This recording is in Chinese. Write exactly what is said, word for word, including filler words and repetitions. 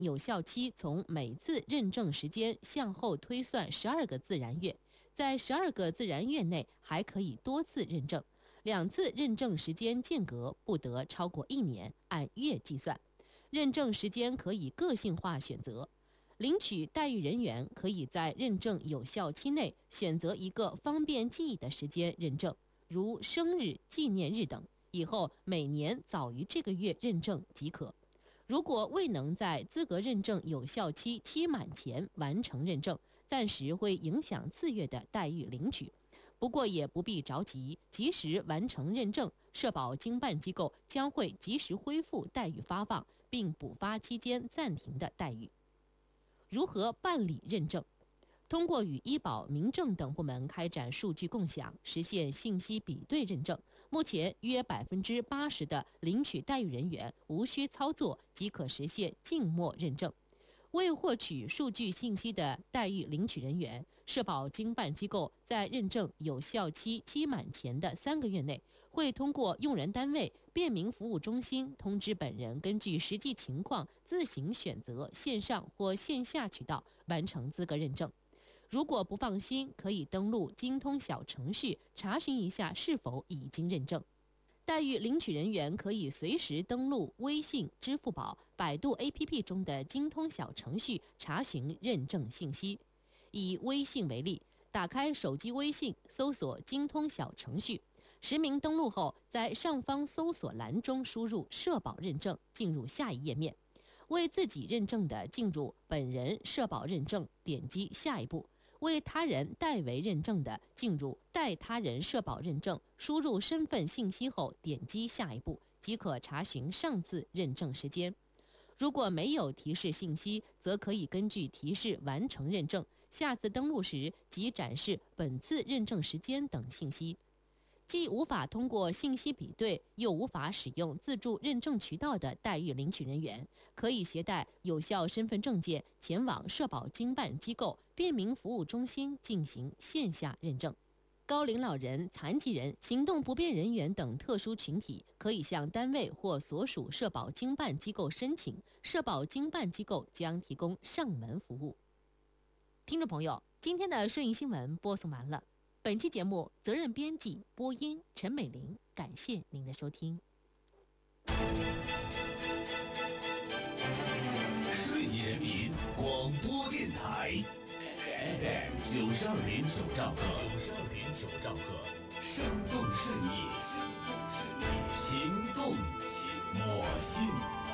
有效期从每次认证时间向后推算十二个自然月，在十二个自然月内还可以多次认证，两次认证时间间隔不得超过一年，按月计算。认证时间可以个性化选择，领取待遇人员可以在认证有效期内选择一个方便记忆的时间认证，如生日、纪念日等，以后每年早于这个月认证即可。如果未能在资格认证有效期期满前完成认证，暂时会影响次月的待遇领取。不过也不必着急，及时完成认证，社保经办机构将会及时恢复待遇发放，并补发期间暂停的待遇。如何办理认证？通过与医保、民政等部门开展数据共享，实现信息比对认证。目前约百分之八十的领取待遇人员无需操作即可实现静默认证。未获取数据信息的待遇领取人员，社保经办机构在认证有效期期满前的三个月内，会通过用人单位便民服务中心通知本人，根据实际情况自行选择线上或线下渠道完成资格认证。如果不放心，可以登录京通小程序查询一下是否已经认证。待遇领取人员可以随时登录微信、支付宝、百度 A P P 中的京通小程序查询认证信息。以微信为例，打开手机微信，搜索京通小程序，实名登录后，在上方搜索栏中输入社保认证，进入下一页面。为自己认证的，进入本人社保认证，点击下一步。为他人代为认证的，进入代他人社保认证，输入身份信息后点击下一步，即可查询上次认证时间。如果没有提示信息，则可以根据提示完成认证，下次登录时即展示本次认证时间等信息。既无法通过信息比对，又无法使用自助认证渠道的待遇领取人员，可以携带有效身份证件前往社保经办机构便民服务中心进行线下认证。高龄老人、残疾人、行动不便人员等特殊群体，可以向单位或所属社保经办机构申请，社保经办机构将提供上门服务。听众朋友，今天的顺义新闻播送完了。本期节目责任编辑播音陈美玲，感谢您的收听。 顺义人民广播电台 F M 九十二点九兆赫，九十二点九兆赫，生动顺义，情动我心。